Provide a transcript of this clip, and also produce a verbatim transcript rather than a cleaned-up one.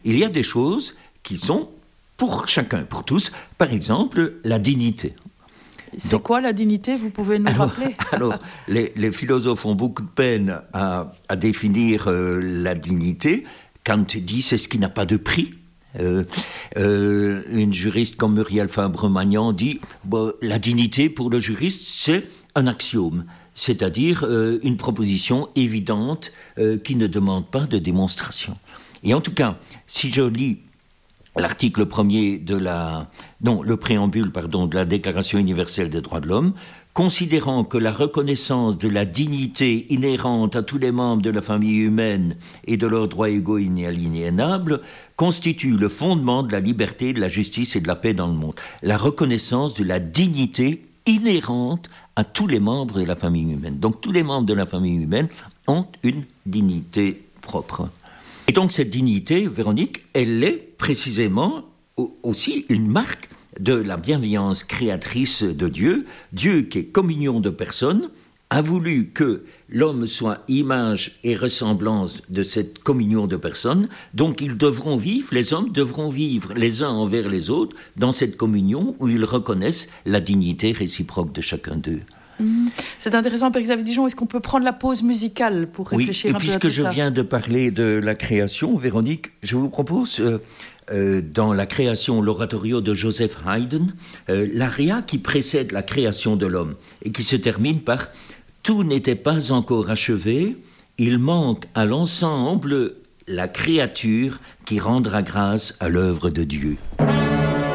Il y a des choses qui sont pour chacun, pour tous. Par exemple, la dignité. C'est Donc, quoi la dignité? Vous pouvez nous alors, rappeler? Alors, les, les philosophes ont beaucoup de peine à, à définir euh, la dignité. Kant dit c'est ce qui n'a pas de prix. Euh, euh, une juriste comme Muriel Fabre-Magnan dit bon, la dignité pour le juriste c'est un axiome, c'est-à-dire euh, une proposition évidente euh, qui ne demande pas de démonstration. Et en tout cas, si je lis l'article premier de la, non, le préambule, pardon, de la Déclaration universelle des droits de l'homme, considérant que la reconnaissance de la dignité inhérente à tous les membres de la famille humaine et de leurs droits égaux et inaliénables constitue le fondement de la liberté, de la justice et de la paix dans le monde. La reconnaissance de la dignité inhérente à tous les membres de la famille humaine. Donc tous les membres de la famille humaine ont une dignité propre. Et donc cette dignité, Véronique, elle est précisément aussi une marque de la bienveillance créatrice de Dieu. Dieu, qui est communion de personnes, a voulu que l'homme soit image et ressemblance de cette communion de personnes. Donc ils devront vivre, les hommes devront vivre les uns envers les autres dans cette communion où ils reconnaissent la dignité réciproque de chacun d'eux. C'est intéressant, Père Xavier Dijon. Est-ce qu'on peut prendre la pause musicale pour réfléchir oui, un peu à tout ça? Et puisque je viens de parler de la création, Véronique, je vous propose, euh, euh, dans la création, l'oratorio de Joseph Haydn, euh, l'aria qui précède la création de l'homme et qui se termine par « Tout n'était pas encore achevé, il manque à l'ensemble la créature qui rendra grâce à l'œuvre de Dieu ».